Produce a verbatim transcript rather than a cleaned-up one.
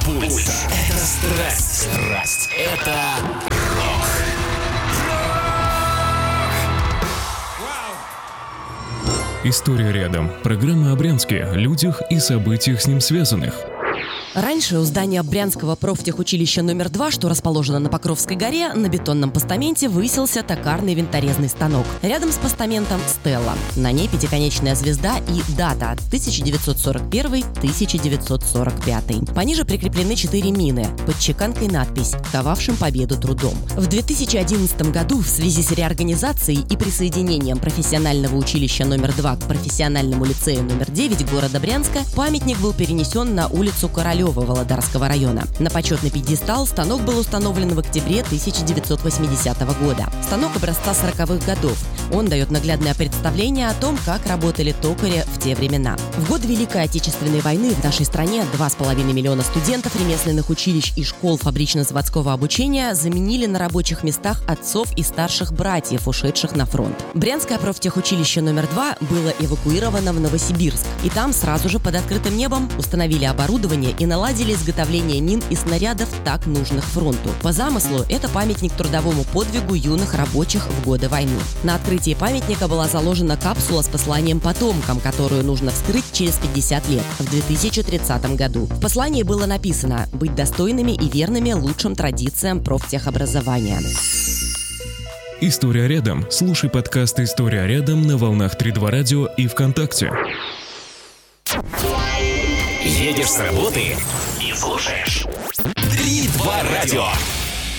пульс. Это страсть. Страсть. Это рок. История рядом. Программа о Брянске, людях и событиях с ним связанных. Раньше у здания Брянского профтехучилища номер два, что расположено на Покровской горе, на бетонном постаменте высился токарный винторезный станок. Рядом с постаментом стелла. На ней пятиконечная звезда и дата тысяча девятьсот сорок первый — тысяча девятьсот сорок пятый. Пониже прикреплены четыре мины, под чеканкой надпись «Ковавшим победу трудом». В две тысячи одиннадцатом году в связи с реорганизацией и присоединением профессионального училища номер два к профессиональному лицею номер девять города Брянска памятник был перенесен на улицу Королева Володарского района. На почетный пьедестал станок был установлен в октябре тысяча девятьсот восьмидесятого года. Станок образца сороковых годов. Он дает наглядное представление о том, как работали токари в те времена. В годы Великой Отечественной войны в нашей стране два с половиной миллиона студентов ремесленных училищ и школ фабрично-заводского обучения заменили на рабочих местах отцов и старших братьев, ушедших на фронт. Брянское профтехучилище номер два было эвакуировано в Новосибирск, и там сразу же под открытым небом установили оборудование и наладили изготовление мин и снарядов, так нужных фронту. По замыслу, это памятник трудовому подвигу юных рабочих в годы войны. На открытии памятника была заложена капсула с посланием потомкам, которую нужно вскрыть через пятьдесят лет, в две тысячи тридцатом году. В послании было написано «Быть достойными и верными лучшим традициям профтехобразования». История рядом. Слушай подкаст «История рядом» на волнах три два радио и ВКонтакте. Едешь с работы и слушаешь три два радио.